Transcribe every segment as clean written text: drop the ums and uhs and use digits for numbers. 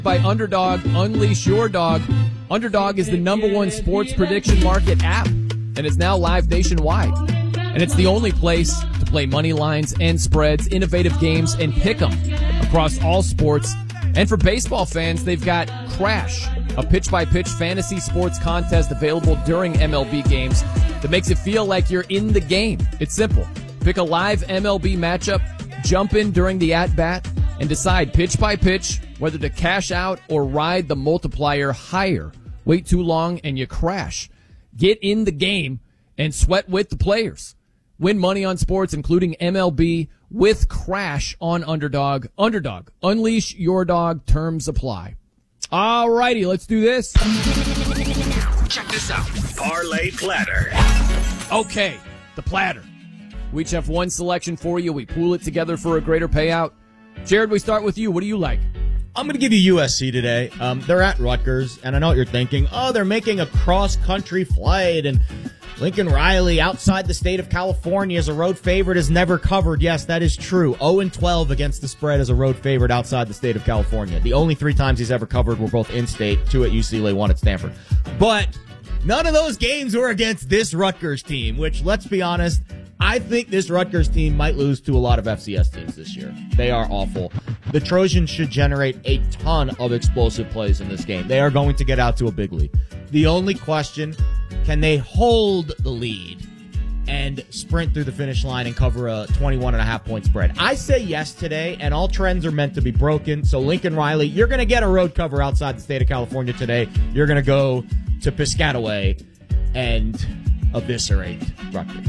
By Underdog. Unleash your dog. Underdog is the #1 sports prediction market app and is now live nationwide. And it's the only place to play money lines and spreads, innovative games, and pick 'em across all sports. And for baseball fans, they've got Crash, a pitch-by-pitch fantasy sports contest available during MLB games that makes it feel like you're in the game. It's simple. Pick a live MLB matchup, jump in during the at-bat, and decide pitch-by-pitch whether to cash out or ride the multiplier higher. Wait too long and you crash. Get in the game and sweat with the players. Win money on sports, including MLB, with Crash on Underdog. Underdog. Unleash your dog. Terms apply. All righty, let's do this. Check this out. Parlay Platter. Okay, the platter. We each have one selection for you. We pool it together for a greater payout. Jared, we start with you. What do you like? I'm going to give you USC today. They're at Rutgers, and I know what you're thinking. Oh, they're making a cross-country flight, and Lincoln Riley, outside the state of California, as a road favorite, is never covered. Yes, that is true. 0-12 against the spread as a road favorite outside the state of California. The only 3 times he's ever covered were both in-state, 2 at UCLA, 1 at Stanford. But none of those games were against this Rutgers team, which, let's be honest, I think this Rutgers team might lose to a lot of FCS teams this year. They are awful. The Trojans should generate a ton of explosive plays in this game. They are going to get out to a big lead. The only question, can they hold the lead and sprint through the finish line and cover a 21.5-point spread? I say yes today, and all trends are meant to be broken. So Lincoln Riley, you're going to get a road cover outside the state of California today. You're going to go to Piscataway and eviscerate Rutgers.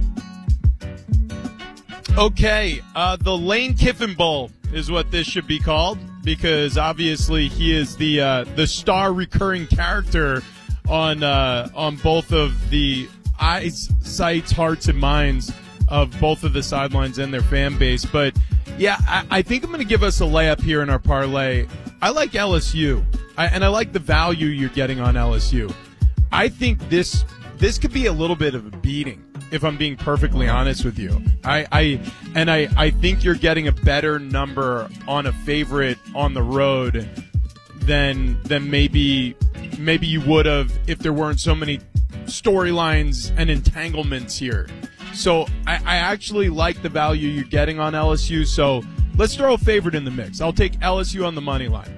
Okay, the Lane Kiffin Bowl is what this should be called, because obviously he is the star recurring character on both of the eyes, sights, hearts, and minds of both of the sidelines and their fan base. But yeah, I think I'm going to give us a layup here in our parlay. I like LSU, and I like the value you're getting on LSU. I think this could be a little bit of a beating, if I'm being perfectly honest with you. I think you're getting a better number on a favorite on the road than maybe you would have if there weren't so many storylines and entanglements here. So I actually like the value you're getting on LSU. So let's throw a favorite in the mix. I'll take LSU on the money line.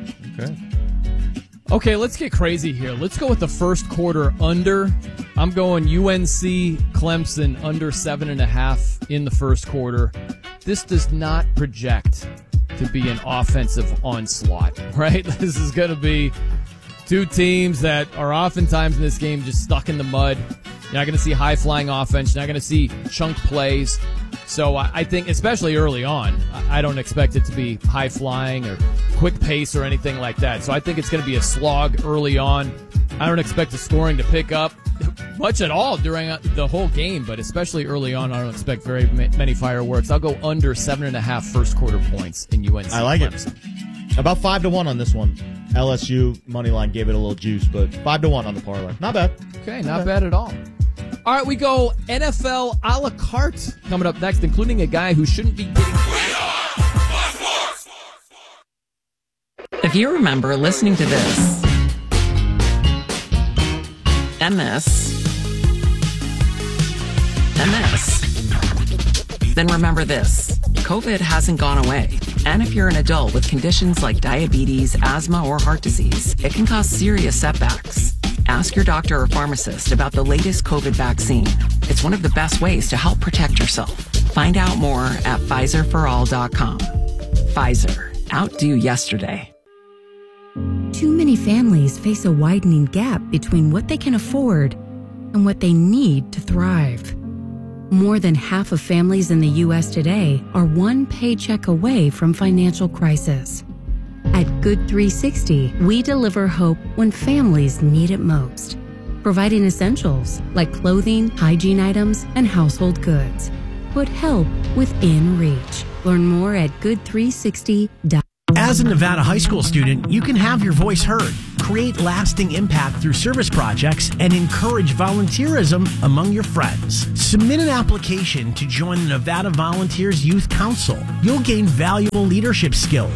Okay, let's get crazy here. Let's go with the first quarter under. I'm going UNC Clemson under 7.5 in the first quarter. This does not project to be an offensive onslaught, right? This is going to be two teams that are oftentimes in this game just stuck in the mud. You're not going to see high-flying offense. You're not going to see chunk plays. So I think, especially early on, I don't expect it to be high-flying or quick pace or anything like that. So I think it's going to be a slog early on. I don't expect the scoring to pick up much at all during the whole game, but especially early on, I don't expect very many fireworks. I'll go under 7.5 first quarter points in UNC. I like Clemson. it. About 5-1 on this one. LSU money line gave it a little juice, but 5-1 on the parlay. Not bad. Okay, not bad at all. All right, we go NFL a la carte coming up next, including a guy who shouldn't be getting. If you remember listening to this, MS, then remember this. COVID hasn't gone away. And if you're an adult with conditions like diabetes, asthma, or heart disease, it can cause serious setbacks. Ask your doctor or pharmacist about the latest COVID vaccine. It's one of the best ways to help protect yourself. Find out more at PfizerForAll.com. Pfizer. Outdo yesterday. Too many families face a widening gap between what they can afford and what they need to thrive. More than half of families in the U.S. today are one paycheck away from financial crisis. At Good 360, we deliver hope when families need it most, providing essentials like clothing, hygiene items, and household goods. Put help within reach. Learn more at good360.com. As a Nevada high school student, you can have your voice heard, create lasting impact through service projects, and encourage volunteerism among your friends. Submit an application to join the Nevada Volunteers Youth Council. You'll gain valuable leadership skills,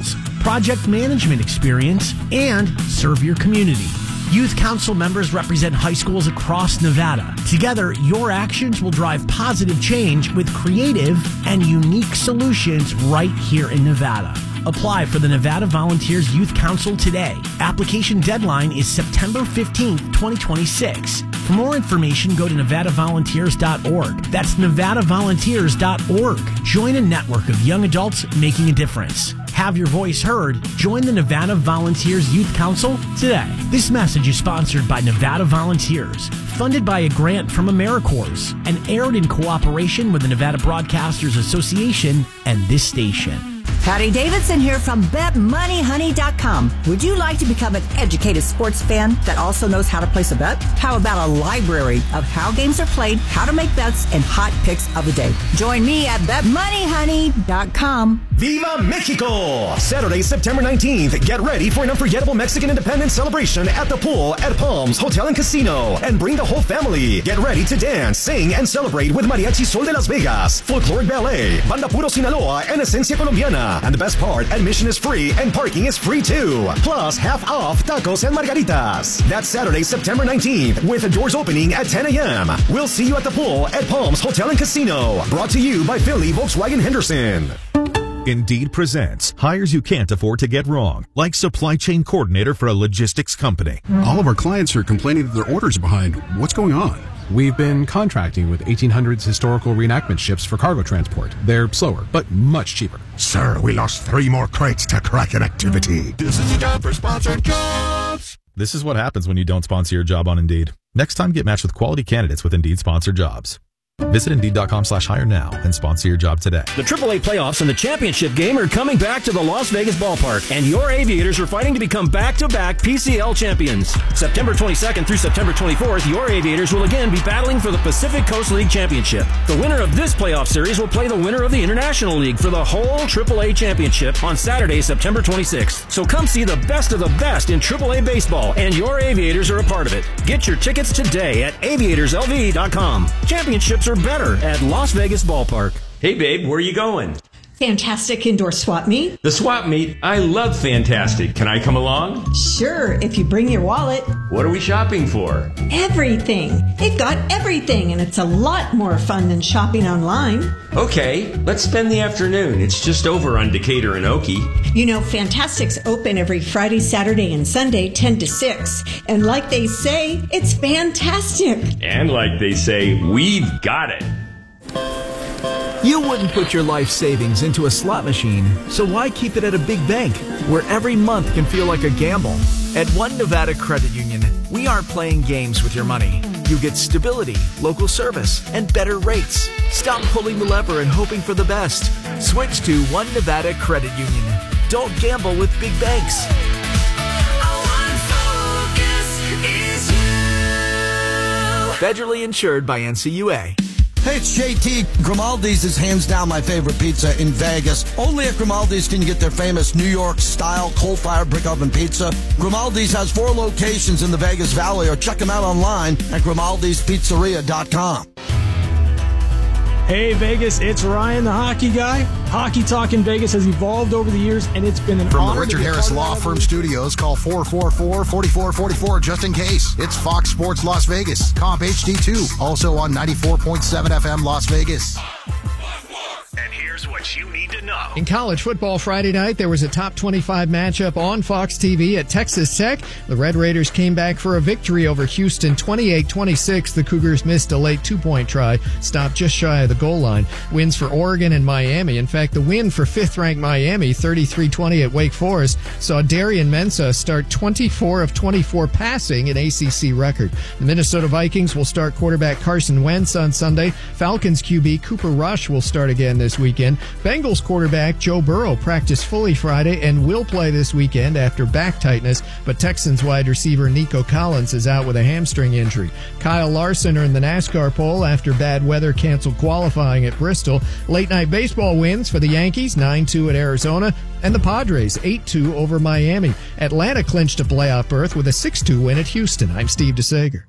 project management experience, and serve your community. Youth Council members represent high schools across Nevada. Together, your actions will drive positive change with creative and unique solutions right here in Nevada. Apply for the Nevada Volunteers Youth Council today. Application deadline is September 15th, 2026. For more information, go to nevadavolunteers.org. That's nevadavolunteers.org. Join a network of young adults making a difference. Have your voice heard. Join the Nevada Volunteers Youth Council today. This message is sponsored by Nevada Volunteers, funded by a grant from AmeriCorps, and aired in cooperation with the Nevada Broadcasters Association and this station. Patty Davidson here from BetMoneyHoney.com. Would you like to become an educated sports fan that also knows how to place a bet? How about a library of how games are played, how to make bets, and hot picks of the day? Join me at BetMoneyHoney.com. Viva Mexico! Saturday, September 19th. Get ready for an unforgettable Mexican independence celebration at the pool at Palms Hotel and Casino. And bring the whole family. Get ready to dance, sing, and celebrate with Mariachi Sol de Las Vegas, Folkloric Ballet, Banda Puro Sinaloa, and Esencia Colombiana. And the best part, admission is free and parking is free too. Plus, half off tacos and margaritas. That's Saturday, September 19th, with the doors opening at 10 a.m. We'll see you at the pool at Palms Hotel and Casino. Brought to you by Philly Volkswagen Henderson. Indeed presents hires you can't afford to get wrong, like supply chain coordinator for a logistics company. All of our clients are complaining that their orders are behind. What's going on? We've been contracting with 1800s historical reenactment ships for cargo transport. They're slower, but much cheaper. Sir, we lost 3 more crates to Kraken activity. This is a job for sponsored jobs. This is what happens when you don't sponsor your job on Indeed. Next time, get matched with quality candidates with Indeed sponsored jobs. Visit Indeed.com/hire now and sponsor your job today. The AAA playoffs and the championship game are coming back to the Las Vegas ballpark, and your Aviators are fighting to become back-to-back PCL champions. September 22nd through September 24th, your Aviators will again be battling for the Pacific Coast League championship. The winner of this playoff series will play the winner of the International League for the whole AAA championship on Saturday, September 26th. So come see the best of the best in AAA baseball, and your Aviators are a part of it. Get your tickets today at aviatorslv.com. Championships are better at Las Vegas Ballpark. Hey babe, where are you going? Fantastic Indoor Swap Meet. The Swap Meet? I love Fantastic. Can I come along? Sure, if you bring your wallet. What are we shopping for? Everything. They've got everything, and it's a lot more fun than shopping online. Okay, let's spend the afternoon. It's just over on Decatur and Okie. You know, Fantastic's open every Friday, Saturday, and Sunday, 10 to 6. And like they say, it's fantastic. And like they say, we've got it. You wouldn't put your life savings into a slot machine, so why keep it at a big bank where every month can feel like a gamble? At One Nevada Credit Union, we aren't playing games with your money. You get stability, local service, and better rates. Stop pulling the lever and hoping for the best. Switch to One Nevada Credit Union. Don't gamble with big banks. Federally insured by NCUA. Hey, it's JT. Grimaldi's is hands down my favorite pizza in Vegas. Only at Grimaldi's can you get their famous New York-style coal-fired brick oven pizza. Grimaldi's has 4 locations in the Vegas Valley, or check them out online at grimaldispizzeria.com. Hey Vegas, it's Ryan, the hockey guy. Hockey Talk in Vegas has evolved over the years, and it's been an From honor the Richard to be Harris part of Law that Firm Studios, call 444-4444 just in case. It's Fox Sports Las Vegas, Comp HD2, also on 94.7 FM Las Vegas. And here's what you need to know. In college football Friday night, there was a top 25 matchup on Fox TV at Texas Tech. The Red Raiders came back for a victory over Houston 28-26. The Cougars missed a late 2-point try, stopped just shy of the goal line. Wins for Oregon and Miami. In fact, the win for 5th-ranked Miami, 33-20 at Wake Forest, saw Darian Mensah start 24 of 24 passing, an ACC record. The Minnesota Vikings will start quarterback Carson Wentz on Sunday. Falcons QB Cooper Rush will start again this weekend. Bengals quarterback Joe Burrow practiced fully Friday and will play this weekend after back tightness, but Texans wide receiver Nico Collins is out with a hamstring injury. Kyle Larson earned the NASCAR pole after bad weather canceled qualifying at Bristol. Late night baseball wins for the Yankees, 9-2 at Arizona, and the Padres, 8-2 over Miami. Atlanta clinched a playoff berth with a 6-2 win at Houston. I'm Steve DeSager.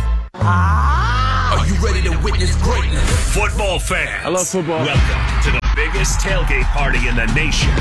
Are you ready to witness greatness? Football fans. I love football. Welcome to the biggest tailgate party in the nation.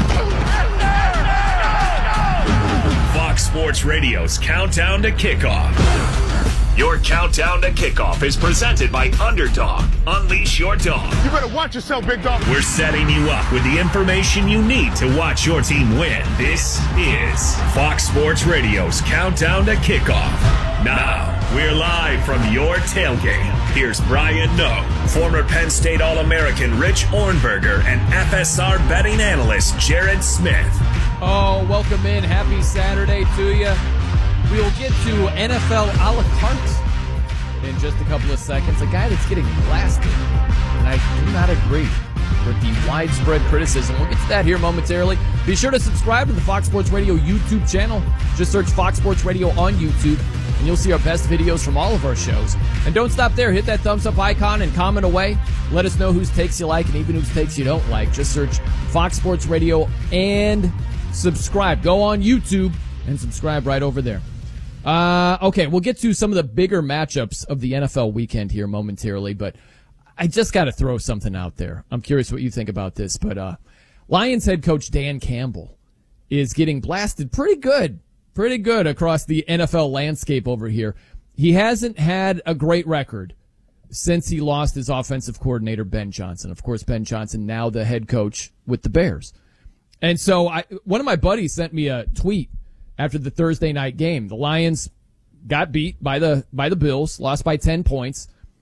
Fox Sports Radio's Countdown to Kickoff. Your Countdown to Kickoff is presented by Underdog. Unleash your dog. You better watch yourself, big dog. We're setting you up with the information you need to watch your team win. This is Fox Sports Radio's Countdown to Kickoff. Now, we're live from your tailgate. Here's Brian Noe, former Penn State All-American Rich Ornberger, and FSR betting analyst Jared Smith. Oh, welcome in. Happy Saturday to you. We will get to NFL a la carte in just a couple of seconds. A guy that's getting blasted, and I do not agree with the widespread criticism. We'll get to that here momentarily. Be sure to subscribe to the Fox Sports Radio YouTube channel. Just search Fox Sports Radio on YouTube, and you'll see our best videos from all of our shows. And don't stop there. Hit that thumbs up icon and comment away. Let us know whose takes you like and even whose takes you don't like. Just search Fox Sports Radio and subscribe. Go on YouTube and subscribe right over there. Okay, we'll get to some of the bigger matchups of the NFL weekend here momentarily, but I just got to throw something out there. I'm curious what you think about this, but Lions head coach Dan Campbell is getting blasted pretty good across the NFL landscape over here. He hasn't had a great record since he lost his offensive coordinator, Ben Johnson. Of course, Ben Johnson now the head coach with the Bears. And so one of my buddies sent me a tweet after the Thursday night game. The Lions got beat by the Bills, lost by 10 points,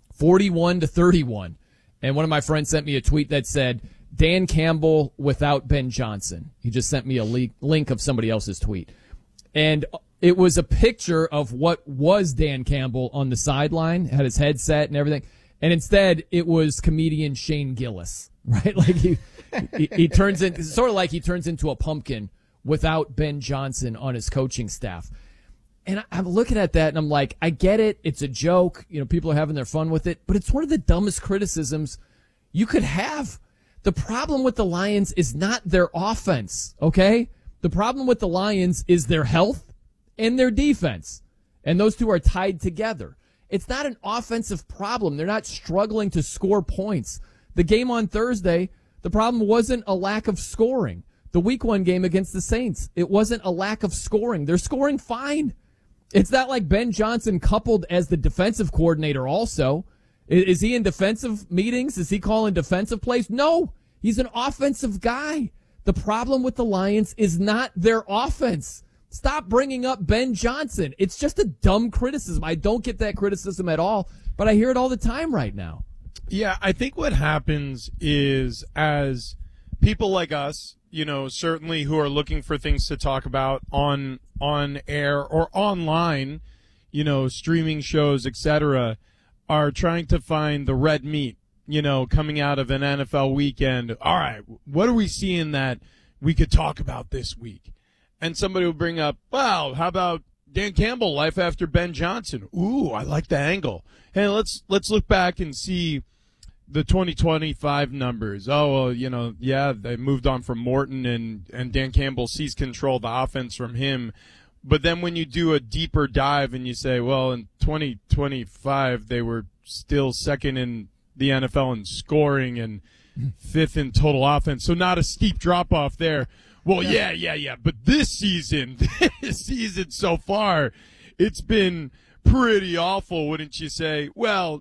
41-31. And one of my friends sent me a tweet that said, Dan Campbell without Ben Johnson. He just sent me a link of somebody else's tweet. And it was a picture of what was Dan Campbell on the sideline, had his headset and everything. And instead, it was comedian Shane Gillis, right? Like he turns in, sort of like he turns into a pumpkin without Ben Johnson on his coaching staff. And I'm looking at that and I'm like, I get it. It's a joke. You know, people are having their fun with it, but it's one of the dumbest criticisms you could have. The problem with the Lions is not their offense, okay? The problem with the Lions is their health and their defense. And those two are tied together. It's not an offensive problem. They're not struggling to score points. The game on Thursday, the problem wasn't a lack of scoring. The week one game against the Saints, it wasn't a lack of scoring. They're scoring fine. It's not like Ben Johnson coupled as the defensive coordinator also. Is he in defensive meetings? Is he calling defensive plays? No, he's an offensive guy. The problem with the Lions is not their offense. Stop bringing up Ben Johnson. It's just a dumb criticism. I don't get that criticism at all, but I hear it all the time right now. Yeah, I think what happens is as people like us, you know, certainly who are looking for things to talk about on air or online, you know, streaming shows, etc., are trying to find the red meat, you know, coming out of an NFL weekend. All right, what are we seeing that we could talk about this week? And somebody will bring up, well, how about Dan Campbell, life after Ben Johnson? Ooh, I like the angle. Hey, let's look back and see the 2025 numbers. Oh, well, you know, yeah, they moved on from Morton and Dan Campbell seized control of the offense from him. But then when you do a deeper dive and you say, well, in 2025, they were still second in the NFL in scoring and fifth in total offense. So not a steep drop off there. Well, yeah. But this season so far, it's been pretty awful, wouldn't you say? Well,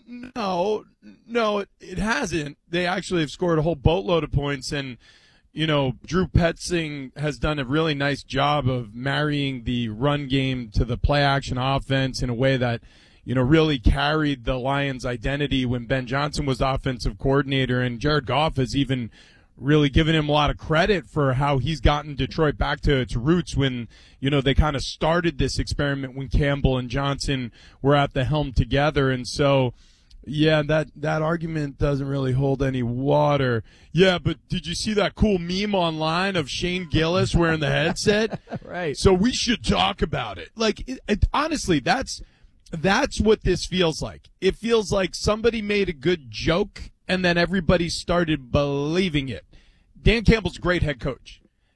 no, it hasn't. They actually have scored a whole boatload of points, and, you know, Drew Petzing has done a really nice job of marrying the run game to the play-action offense in a way that, you know, really carried the Lions' identity when Ben Johnson was offensive coordinator, and Jared Goff has even really given him a lot of credit for how he's gotten Detroit back to its roots when, you know, they kind of started this experiment when Campbell and Johnson were at the helm together. And so, yeah, that argument doesn't really hold any water. Yeah, but did you see that cool meme online of Shane Gillis wearing the headset? Right. So we should talk about it. Like, honestly, that's what this feels like. It feels like somebody made a good joke and then everybody started believing it. Dan Campbell's a great head coach.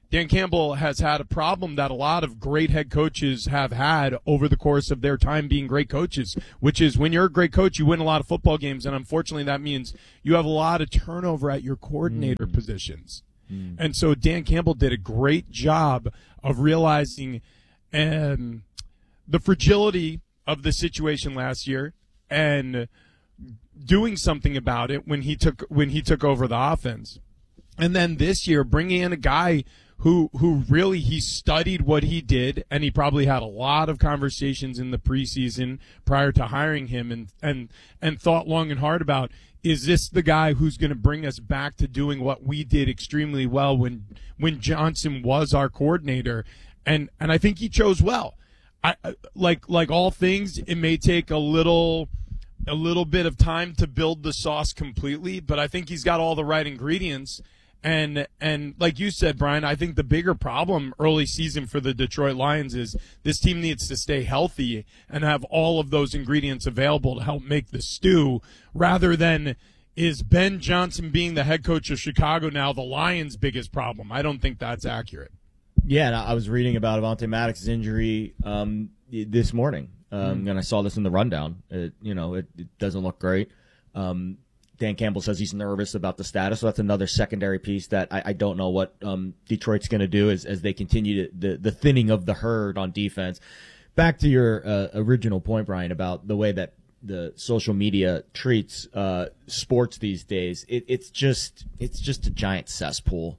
Dan Campbell has had a problem that a lot of great head coaches have had over the course of their time being great coaches, which is when you're a great coach, you win a lot of football games, and unfortunately that means you have a lot of turnover at your coordinator positions. And so Dan Campbell did a great job of realizing the fragility of the situation last year and doing something about it when he took over the offense. And then this year, bringing in a guy who really, he studied what he did, and he probably had a lot of conversations in the preseason prior to hiring him and thought long and hard about, is this the guy who's going to bring us back to doing what we did extremely well when Johnson was our coordinator? And I think he chose well. Like all things, it may take a little bit of time to build the sauce completely, but I think he's got all the right ingredients. And like you said, Brian, I think the bigger problem early season for the Detroit Lions is this team needs to stay healthy and have all of those ingredients available to help make the stew, rather than is Ben Johnson being the head coach of Chicago now the Lions' biggest problem. I don't think that's accurate. Yeah, and I was reading about Avonte Maddox's injury this morning, and I saw this in the rundown. It doesn't look great. Dan Campbell says he's nervous about the status, so that's another secondary piece that I don't know what Detroit's going to do as they continue the thinning of the herd on defense. Back to your original point, Brian, about the way that the social media treats sports these days. It's just a giant cesspool.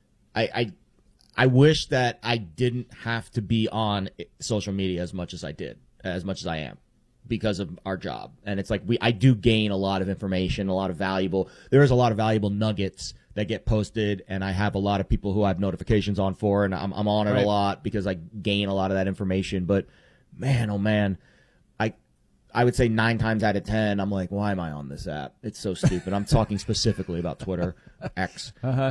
I wish that I didn't have to be on social media as much as I am, because of our job. And it's like I do gain a lot of information, there is a lot of valuable nuggets that get posted, and I have a lot of people who I have notifications on for, and I'm on it a lot because I gain a lot of that information. But man, oh man, I would say 9 times out of 10, I'm like, why am I on this app? It's so stupid. I'm talking specifically about Twitter, X.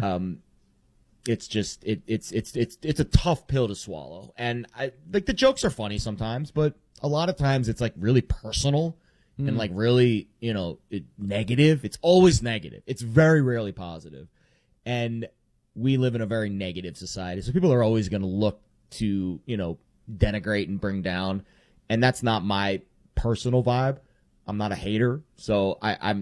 It's just it's a tough pill to swallow, and the jokes are funny sometimes, but a lot of times it's like really personal and like really negative. It's always negative. It's very rarely positive, and we live in a very negative society, so people are always going to look to denigrate and bring down, and that's not my personal vibe. I'm not a hater, so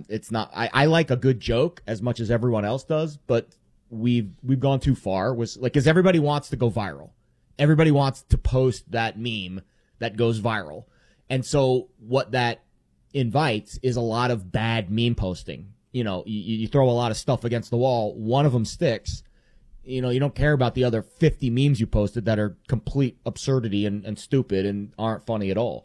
I like a good joke as much as everyone else does, but we've gone too far. Because everybody wants to go viral. Everybody wants to post that meme that goes viral. And so what that invites is a lot of bad meme posting. You throw a lot of stuff against the wall, one of them sticks. You don't care about the other 50 memes you posted that are complete absurdity and stupid and aren't funny at all.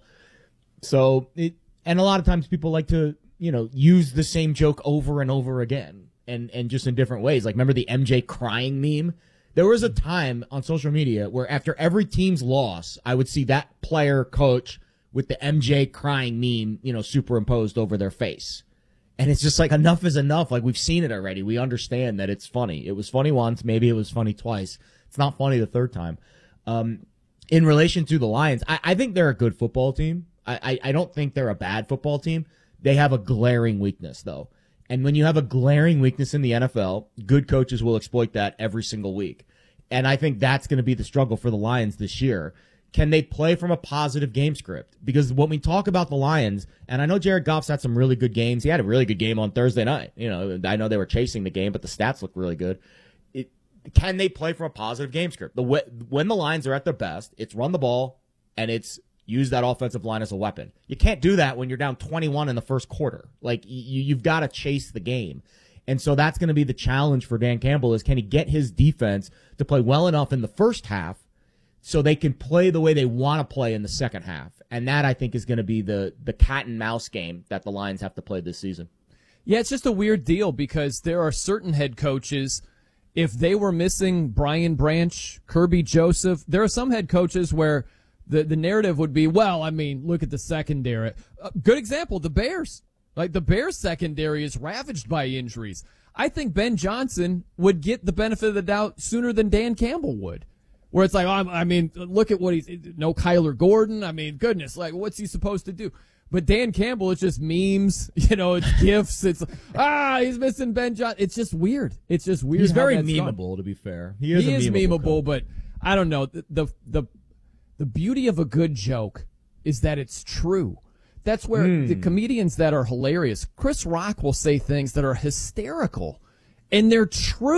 So, and a lot of times people like to, use the same joke over and over again. And just in different ways. Like, remember the MJ crying meme? There was a time on social media where after every team's loss, I would see that player coach with the MJ crying meme, superimposed over their face. And it's just like, enough is enough. Like, we've seen it already. We understand that it's funny. It was funny once. Maybe it was funny twice. It's not funny the third time. In relation to the Lions, I think they're a good football team. I don't think they're a bad football team. They have a glaring weakness, though. And when you have a glaring weakness in the NFL, good coaches will exploit that every single week. And I think that's going to be the struggle for the Lions this year. Can they play from a positive game script? Because when we talk about the Lions, and I know Jared Goff's had some really good games. He had a really good game on Thursday night. I know they were chasing the game, but the stats look really good. Can they play from a positive game script? When the Lions are at their best, it's run the ball, and it's use that offensive line as a weapon. You can't do that when you're down 21 in the first quarter. Like, you've got to chase the game. And so that's going to be the challenge for Dan Campbell, is can he get his defense to play well enough in the first half so they can play the way they want to play in the second half. And that, I think, is going to be the cat and mouse game that the Lions have to play this season. Yeah, it's just a weird deal because there are certain head coaches, if they were missing Brian Branch, Kirby Joseph, there are some head coaches where the narrative would be, well, I mean, look at the secondary. Good example, the Bears. Like, the Bears secondary is ravaged by injuries. I think Ben Johnson would get the benefit of the doubt sooner than Dan Campbell would. Where it's like, I mean, look at what no Kyler Gordon. I mean, goodness, like, what's he supposed to do? But Dan Campbell, it's just memes, it's GIFs. It's, he's missing Ben Johnson. It's just weird. It's just weird. He's very memeable, gone. To be fair. He is memeable, but I don't know. The beauty of a good joke is that it's true. That's where the comedians that are hilarious, Chris Rock will say things that are hysterical, and they're true.